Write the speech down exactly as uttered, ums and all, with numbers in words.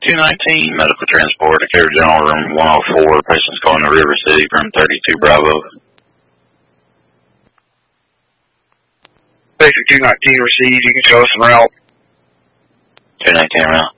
two nineteen, medical transport, to Care General Room one oh four, patients calling to River City from thirty-two Bravo. Basic two nineteen received, you can show us en route. two nineteen route.